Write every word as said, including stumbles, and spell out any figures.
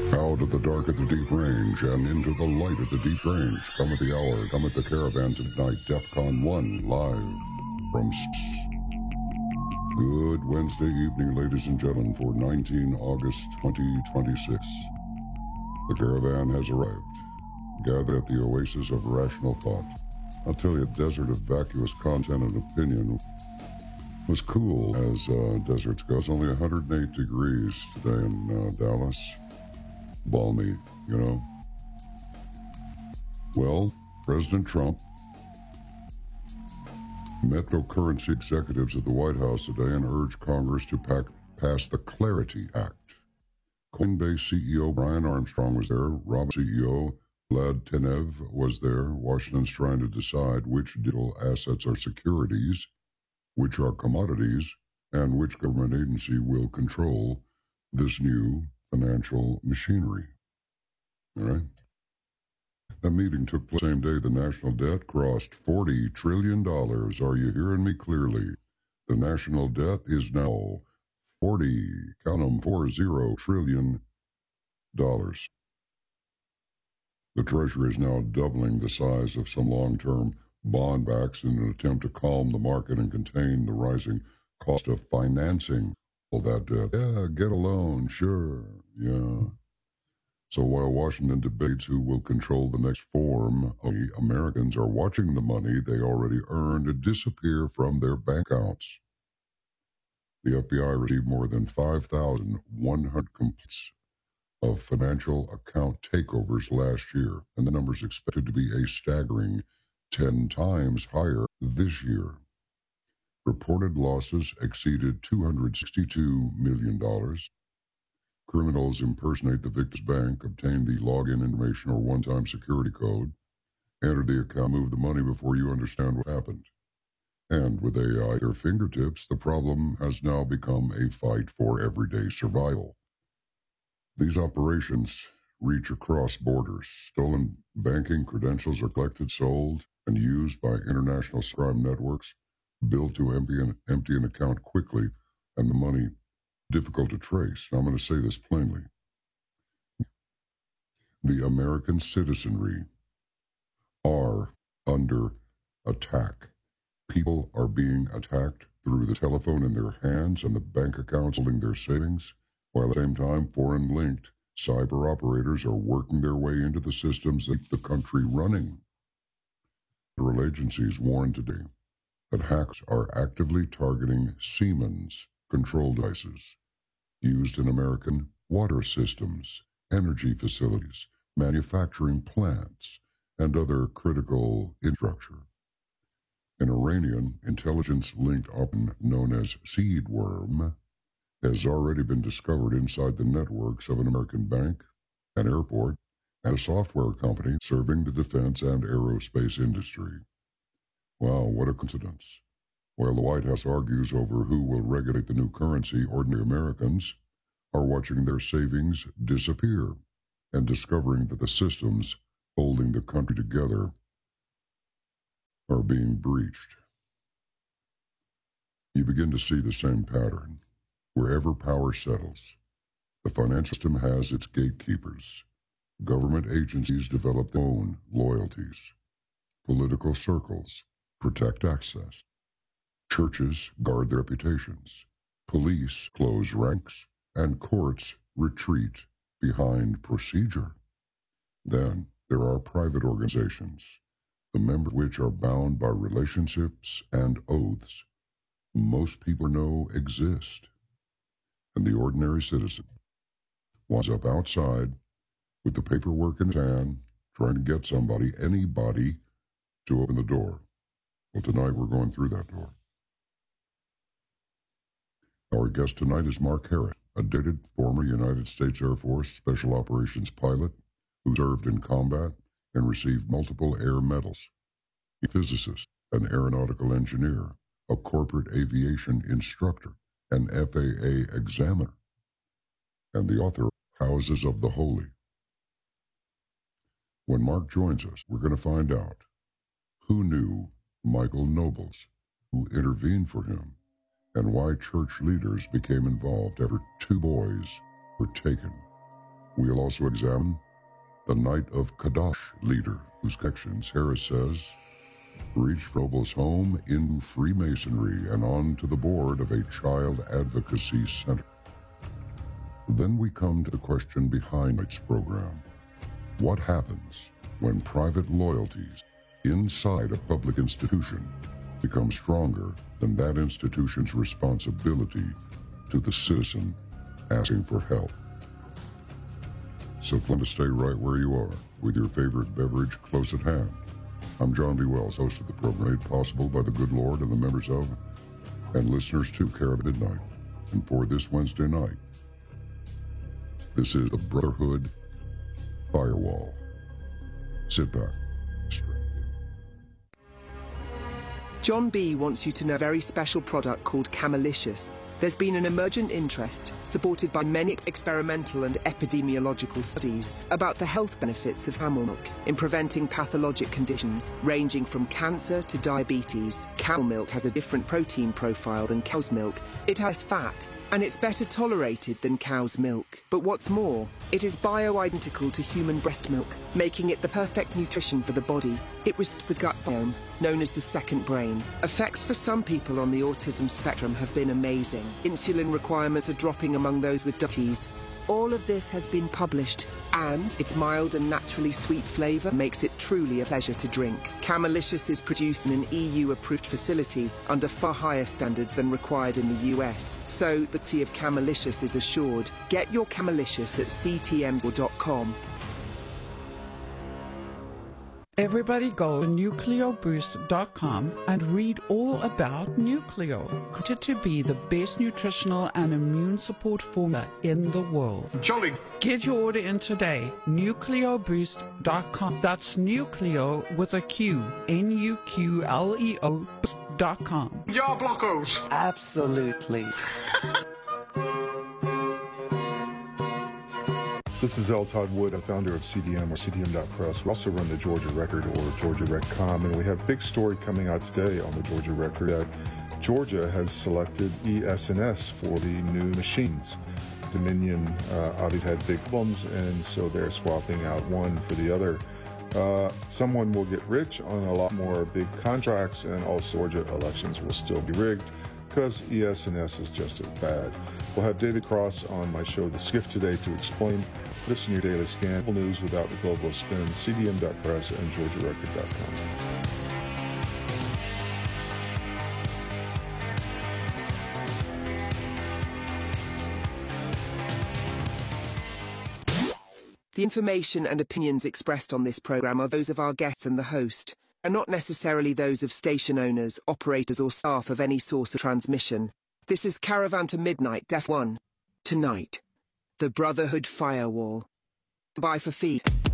Out of the dark at the deep range and into the light at the deep range. Come at the hour, come at the caravan tonight. DEFCON one live from S- Good Wednesday evening, ladies and gentlemen, for nineteen August twenty twenty-six. The caravan has arrived. Gather at the oasis of rational thought. I'll tell you, desert of vacuous content and opinion was cool as uh, deserts go. It's only one hundred eight degrees today in uh, Dallas. Balmy, you know. Well, President Trump met cryptocurrency executives at the White House today and urged Congress to pack, pass the Clarity Act. Coinbase C E O Brian Armstrong was there. Robinhood C E O Vlad Tenev was there. Washington's trying to decide which digital assets are securities, which are commodities, and which government agency will control this new financial machinery. All right? That meeting took place the same day the national debt crossed forty trillion dollars. Are you hearing me clearly? The national debt is now forty, count them, four zero trillion dollars. The Treasury is now doubling the size of some long-term bond backs in an attempt to calm the market and contain the rising cost of financing all that debt. Yeah, get a loan, sure, yeah. So while Washington debates who will control the next form, Americans are watching the money they already earned disappear from their bank accounts. The F B I received more than five thousand one hundred complaints of financial account takeovers last year, and the number is expected to be a staggering ten times higher this year. Reported losses exceeded two hundred sixty-two million dollars. Criminals impersonate the victim's bank, obtain the login information or one-time security code, enter the account, move the money before you understand what happened. And with A I at their fingertips, the problem has now become a fight for everyday survival. These operations reach across borders. Stolen banking credentials are collected, sold, and used by international crime networks, built to empty an, empty an account quickly, and the money difficult to trace. Now, I'm going to say this plainly. The American citizenry are under attack. People are being attacked through the telephone in their hands and the bank accounts holding their savings, while at the same time, foreign-linked cyber operators are working their way into the systems that keep the country running. Federal agencies warned today that hackers are actively targeting Siemens control devices used in American water systems, energy facilities, manufacturing plants, and other critical infrastructure. An Iranian intelligence-linked operation known as Seedworm has already been discovered inside the networks of an American bank, an airport, and a software company serving the defense and aerospace industry. Wow, what a coincidence. While the White House argues over who will regulate the new currency, ordinary Americans are watching their savings disappear and discovering that the systems holding the country together are being breached. You begin to see the same pattern. Wherever power settles, the financial system has its gatekeepers. Government agencies develop their own loyalties. Political circles protect access. Churches guard their reputations. Police close ranks, and courts retreat behind procedure. Then there are private organizations, the members of which are bound by relationships and oaths most people know exist. And the ordinary citizen winds up outside with the paperwork in his hand, trying to get somebody, anybody, to open the door. Well, tonight we're going through that door. Our guest tonight is Mark Harris, a dated former United States Air Force Special Operations pilot who served in combat and received multiple air medals. He's a physicist, an aeronautical engineer, a corporate aviation instructor, an F A A examiner, and the author of Houses of the Holy. When Mark joins us, we're going to find out who knew Michael Nobles, who intervened for him, and why church leaders became involved after two boys were taken. We'll also examine the Knight of Kadash leader, whose connections, Harris says, reached Frobel's home into Freemasonry and on to the board of a child advocacy center. Then we come to the question behind tonight's program. What happens when private loyalties inside a public institution become stronger than that institution's responsibility to the citizen asking for help? So plan to stay right where you are with your favorite beverage close at hand. I'm John D. Wells, host of the program, made possible by the good Lord and the members of and listeners to Care of Midnight. And for this Wednesday night, this is the Brotherhood Firewall. Sit back. John B. wants you to know a very special product called Camelicious. There's been an emergent interest, supported by many experimental and epidemiological studies, about the health benefits of camel milk in preventing pathologic conditions, ranging from cancer to diabetes. Camel milk has a different protein profile than cow's milk. It has fat, and it's better tolerated than cow's milk. But what's more, it is bioidentical to human breast milk, making it the perfect nutrition for the body. It restores the gut biome, known as the second brain. Effects for some people on the autism spectrum have been amazing. Insulin requirements are dropping among those with diabetes. All of this has been published, and its mild and naturally sweet flavour makes it truly a pleasure to drink. Camelicious is produced in an E U-approved facility under far higher standards than required in the U S, so the quality of Camelicious is assured. Get your Camelicious at c t m dot com. Everybody go to nucleo boost dot com and read all about Nucleo, created to be the best nutritional and immune support formula in the world. Jolly. Get your order in today, nucleo boost dot com. That's Nucleo with a Q, N U Q L E O dot com. Ya blockos. Absolutely. This is L. Todd Wood, a founder of C D M or C D M dot press. We also run the Georgia Record or Georgia Rec dot com, and we have a big story coming out today on the Georgia Record that Georgia has selected E S N S for the new machines. Dominion uh, obviously had big problems, and so they're swapping out one for the other. Uh, someone will get rich on a lot more big contracts, and also Georgia elections will still be rigged because E S N S is just as bad. We'll have David Cross on my show, The Skiff, today to explain. Listen to your daily scan. News without the global spin. C D M dot press and Georgia Record dot com. The information and opinions expressed on this program are those of our guests and the host, and not necessarily those of station owners, operators or staff of any source of transmission. This is Caravan to Midnight, Def one. Tonight, the Brotherhood Firewall. Bye for feed.